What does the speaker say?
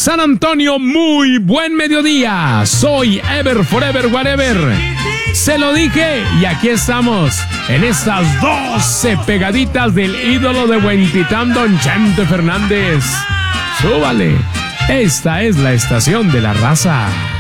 San Antonio, muy buen mediodía. Soy Ever Forever Whatever. Se lo dije y aquí estamos en estas 12 pegaditas del ídolo de Huentitán, Don Chente Fernández. Súbale, esta es la estación de la raza.